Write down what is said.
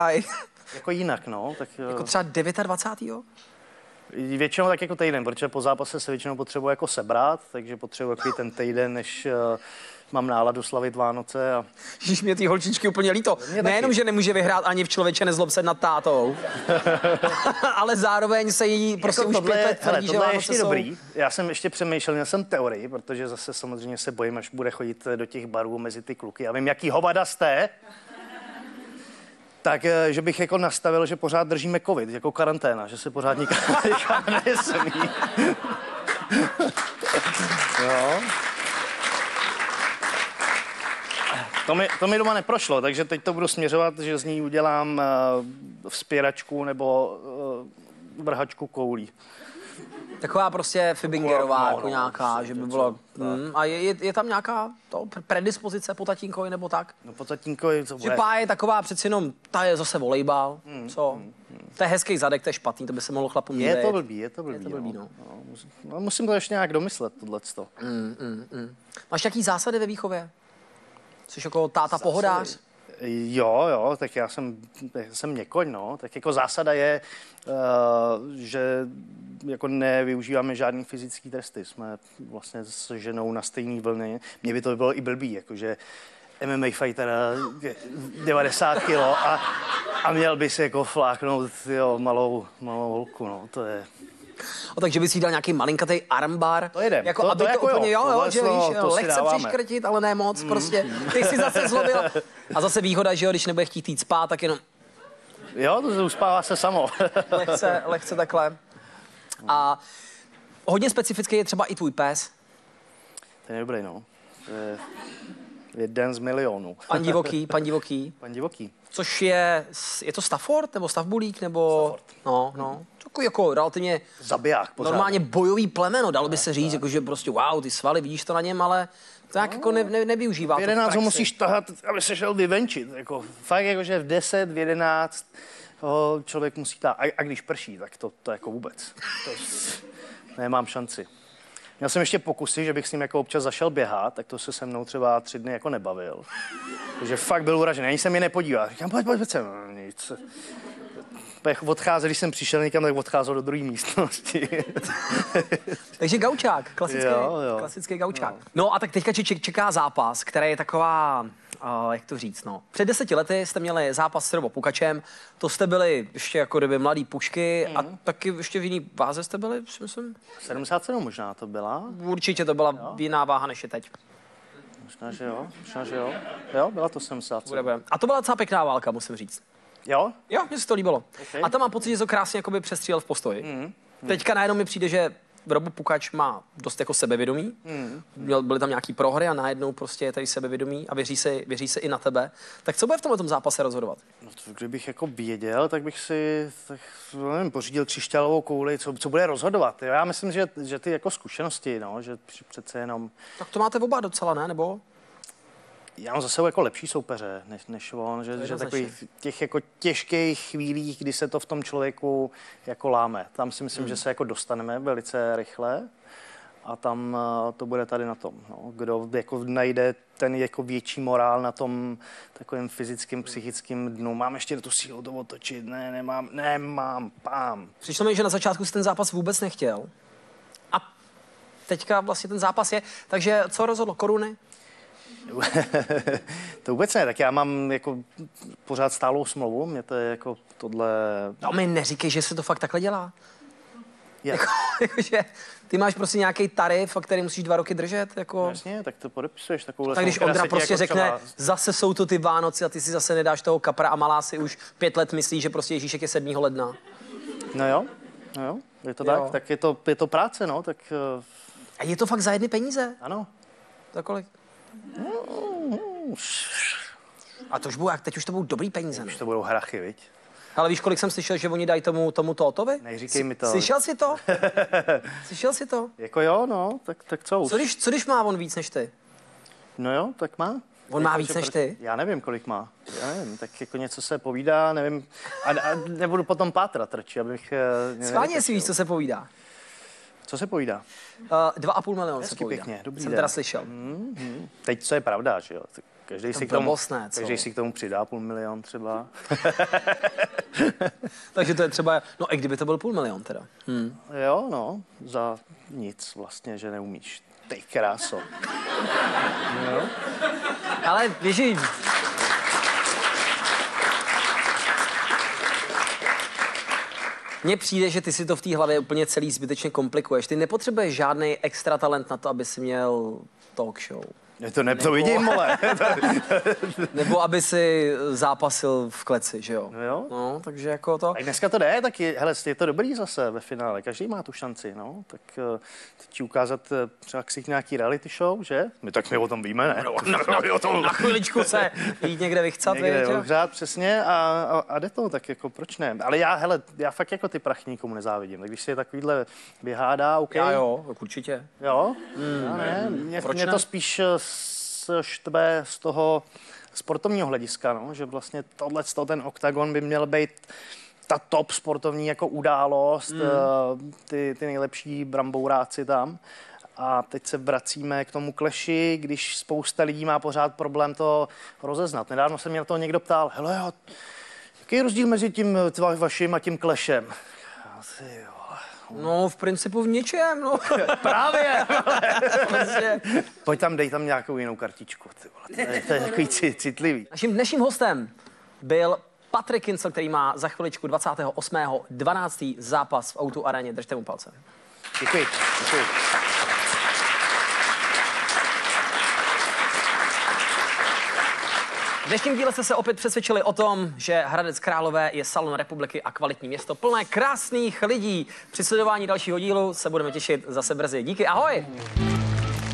Jako jinak, no. Tak, Jako třeba 29. Většinou tak jako týden, protože po zápase se většinou potřebuji jako sebrat, takže potřebuji takový ten týden, než mám náladu slavit Vánoce. A... Ježiš, mě ty holčičky úplně líto. Nejenom, že nemůže vyhrát ani v Člověče nezlob se nad tátou, ale zároveň se jí prostě už 5 let tvrdí, že Vánoce ještě jsou... dobrý. Já jsem ještě přemýšlel, měl jsem teorii, protože zase samozřejmě se bojím, až bude chodit do těch barů mezi ty kluky. Já vím, jaký hovada jste. Tak, že bych jako nastavil, že pořád držíme covid, jako karanténa, že se pořád nikam nesmí. Jo. To mi doma neprošlo, takže teď to budu směřovat, že z ní udělám vzpěračku nebo vrhačku koulí. Taková prostě Fibingerová, jako nějaká, že by bylo... A je tam nějaká predispozice po tatínkovi nebo tak? No po tatínkovi to bude... Že pá je taková přeci jenom, ta je zase volejbal, co? To je hezký zadek, to je špatný, to by se mohlo chlapům líbit. Je to blbý, no. No, musím to ještě nějak domyslet, tohleto. Máš nějaký zásady ve výchově? Jsi jako táta pohodář? Jo, tak já jsem měkoň, no. Tak jako zásada je, že jako nevyužíváme žádný fyzický tresty. Jsme vlastně s ženou na stejný vlně. Mně by to bylo i blbý, jakože MMA fighter 90 kilo a měl by si jako fláknout malou holku, no. To je... takže bys jí dal nějaký malinkatý armbar. To jedem. Jako, aby to úplně, jo, že víš, lehce dáváme. přiškrtit, ale ne moc, prostě. Ty jsi zase zlobil. A zase výhoda, že jo, když nebude chtít jít spát, tak jenom... Jo, to uspává se samo. lehce takhle. A hodně specifický je třeba i tvůj pes. Ten je dobrý, no. To je jeden z milionů. Pan divoký. Pan divoký. Což je to Stafford nebo Stavbulík, nebo... Stafford. No. Takový jako relativně... Zabiják, pořád. Normálně bojový plemeno, dalo by se říct, jako, že prostě wow, ty svaly, vidíš to na něm, ale to nějak jako nevyužívá. V 11 ho musíš tahat, aby se šel vyvenčit. Jako, fakt jako, že v 10, v 11 člověk musí tahat. A když prší, tak to jako vůbec. To nemám šanci. Měl jsem ještě pokusy, že bych s ním jako občas zašel běhat, tak to se mnou třeba 3 dny jako nebavil. Takže fakt byl uražený, ani se mi nepodíval. Říkám, pojď sem. Nic. Odcházel, když jsem přišel někam, tak odcházel do druhé místnosti. Takže gaučák, klasický gaučák. No a tak teďka čeká zápas, který je taková, jak to říct, no. Před 10 lety jste měli zápas s Robo Pukačem, to jste byli ještě jako kdyby mladý pušky a taky ještě v jiný váze jste byli, myslím. 77 možná to byla. Určitě to byla jiná váha než je teď. Možná, že jo. Jo, byla to 77. A to byla docela pěkná válka, musím říct. Jo? Jo, mně se to líbilo. Okay. A tam mám pocit, že to krásně jakoby přestřílel v postoji. Teďka najednou mi přijde, že Robo Pukač má dost jako sebevědomí. Byly tam nějaký prohry a najednou prostě je tady sebevědomí a věří se i na tebe. Tak co bude v tomhle zápase rozhodovat? No to, kdybych jako věděl, tak bych si pořídil křišťálovou kouli, co bude rozhodovat. Jo? Já myslím, že ty jako zkušenosti, no, že přece jenom... Tak to máte oba docela, ne? Nebo... Já mám za sebou jako lepší soupeře, než on, že takových těch jako těžkých chvílích, kdy se to v tom člověku jako láme. Tam si myslím, že se jako dostaneme velice rychle a tam to bude tady na tom. No. Kdo jako najde ten jako větší morál na tom takovém fyzickém, psychickém dnu. Mám ještě tu sílu to otočit? Ne, nemám, pám. Přišlo mi, že na začátku si ten zápas vůbec nechtěl. A teďka vlastně ten zápas je. Takže co rozhodlo? Koruny? To vůbec ne, tak já mám jako pořád stálou smlouvu, mě to je jako tohle... No mi neříkej, že se to fakt takhle dělá. Jakože ty máš prostě nějaký tarif, který musíš 2 roky držet, jako... Jasně, tak to podepisuješ takovou... Tak když Ondra prostě jako řekne, zase jsou to ty Vánoce a ty si zase nedáš toho kapra a malá si už 5 let myslí, že prostě Ježíšek je 7. ledna. No jo, je to tak, tak je to práce, no, tak... A je to fakt za jedny peníze? Ano. Za kolik? A to už budou, teď už to budou dobrý peníze, ne? Už to budou hrachy, viď? Ale víš, kolik jsem slyšel, že oni dají tomu Tótovi? Neříkej mi to. Slyšel jsi to? Slyšel jsi to? Jako jo, no, tak co už? Co když má on víc než ty? No jo, tak má. On má víc než ty? Já nevím, kolik má. Já nevím, tak jako něco se povídá, nevím. A nebudu potom pátrat radši, abych... Schválně si víš, co se povídá. Co se povídá? 2,5 milionu se povídá. Pěkně, dobrý jsem den. teda slyšel. Teď co je pravda, že jo? Každý si k tomu přidá 500 000 třeba. Takže to je třeba, no i kdyby to byl 500 000 teda. Jo, no, za nic vlastně, že neumíš. Ty kráso. No. Ale víš, mně přijde, že ty si to v té hlavě úplně celý zbytečně komplikuješ. Ty nepotřebuješ žádný extra talent na to, aby si měl talk show. To vidím, vole. Nebo aby si zápasil v kleci, že jo? Jo. No, takže jako to... A dneska to jde, tak je to dobrý zase ve finále. Každý má tu šanci, no. Tak ti ukázat třeba nějaký reality show, že? My o tom víme, ne? Na chviličku se jít někde vychcat, někde ohřát, přesně, a jde to, tak jako proč ne? Ale já fakt jako ty prachy nikomu nezávidím. Tak když si je takovýhle vyhádá, OK. Já jo, určitě. Jo? Já ne, mě to spíš štve z toho sportovního hlediska, no, že vlastně ten oktagon by měl být ta top sportovní jako událost, ty nejlepší brambouráci tam. A teď se vracíme k tomu kleši, když spousta lidí má pořád problém to rozeznat. Nedávno se mě to někdo ptal, hele, jaký je rozdíl mezi tím vaším a tím klešem? Asi, jo. No, v principu v ničem, no. Právě! Pojď tam, dej tam nějakou jinou kartičku. Ty vole. To je takový citlivý. Naším dnešním hostem byl Patrik Kincl, který má za chviličku 28.12. zápas v O2 aréně. Držte mu palce. Děkuji. V dnešním díle jste se opět přesvědčili o tom, že Hradec Králové je salon republiky a kvalitní město plné krásných lidí. Při sledování dalšího dílu se budeme těšit zase brzy. Díky, ahoj!